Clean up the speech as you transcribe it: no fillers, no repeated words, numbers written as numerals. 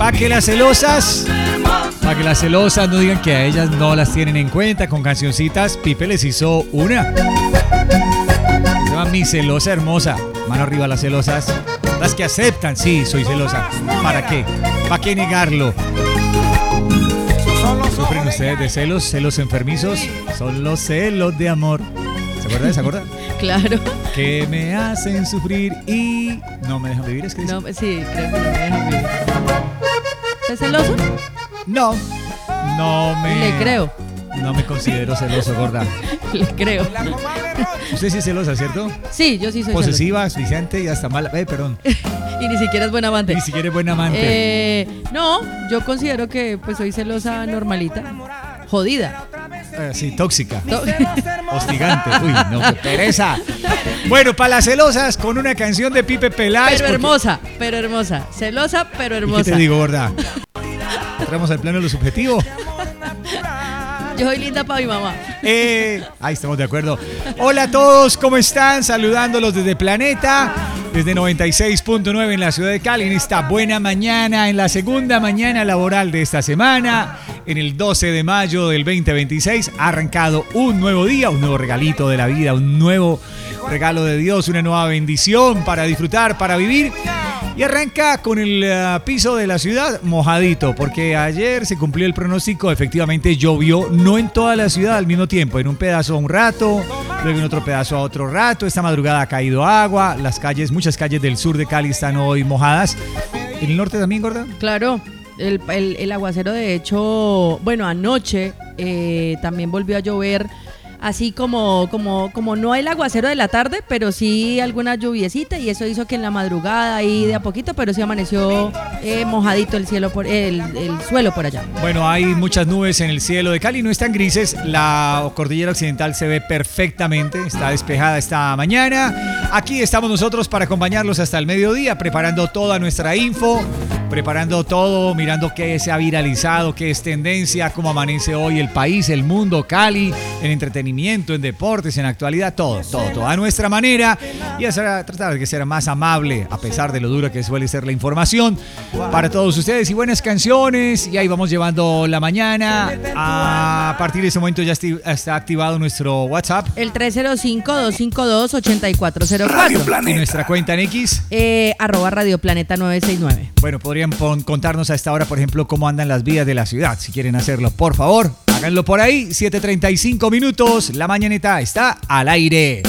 Para que las celosas no digan que a ellas no las tienen en cuenta, con cancioncitas, Pipe les hizo una. Se llama Mi Celosa Hermosa. Mano arriba las celosas. Las que aceptan, sí, soy celosa. ¿Para qué? ¿Para qué negarlo? ¿Sufren ustedes de celos? ¿Celos enfermizos? Son los celos de amor. ¿Se acuerdan? Claro. Que me hacen sufrir y no me dejan vivir, ¿es que dice? No, sí, creo que no me dejan vivir. ¿Estás celoso? No me... Le creo. No me considero celoso, gorda. Le creo. Usted sí es celosa, ¿cierto? Sí, yo sí soy posesiva, asfixiante y hasta mala. Perdón. Y ni siquiera es buen amante. Ni siquiera es buen amante. No, yo considero que pues soy celosa normalita. Jodida. Sí, tóxica. Hostigante. Uy, no, qué pereza. Bueno, para las celosas, con una canción de Pipe Peláez. Pero hermosa. Celosa, pero hermosa. ¿Y qué te digo, gorda? ¿Entramos al plano de lo subjetivo? Yo soy linda para mi mamá. Ahí estamos de acuerdo. Hola a todos, ¿cómo están? Saludándolos desde Planeta, desde 96.9 en la ciudad de Cali, en esta buena mañana, en la segunda mañana laboral de esta semana, en el 12 de mayo del 2026, ha arrancado un nuevo día, un nuevo regalito de la vida, un nuevo regalo de Dios, una nueva bendición para disfrutar, para vivir. Y arranca con el piso de la ciudad mojadito, porque ayer se cumplió el pronóstico, efectivamente llovió, no en toda la ciudad al mismo tiempo, en un pedazo a un rato, luego en otro pedazo a otro rato. Esta madrugada ha caído agua, las calles, muchas calles del sur de Cali están hoy mojadas. ¿En el norte también, gorda? Claro, el aguacero de hecho, bueno, anoche también volvió a llover. Así como no el aguacero de la tarde, pero sí alguna lluviecita, y eso hizo que en la madrugada ahí de a poquito, pero sí amaneció mojadito el suelo por allá. Bueno, hay muchas nubes en el cielo de Cali, no están grises, la cordillera occidental se ve perfectamente, está despejada esta mañana. Aquí estamos nosotros para acompañarlos hasta el mediodía, preparando toda nuestra info, preparando todo, mirando qué se ha viralizado, qué es tendencia, cómo amanece hoy el país, el mundo, Cali, en entretenimiento, en deportes, en actualidad, todo a nuestra manera, y tratar de que sea más amable, a pesar de lo dura que suele ser la información, para todos ustedes, y buenas canciones, y ahí vamos llevando la mañana. A partir de ese momento ya está activado nuestro WhatsApp. El 305-252-8404. Radio Planeta. Y nuestra cuenta en X. @radioplaneta969. Bueno, podrían contarnos a esta hora, por ejemplo, cómo andan las vías de la ciudad. Si quieren hacerlo, por favor, háganlo por ahí. 7:35 minutos. La mañanita está al aire.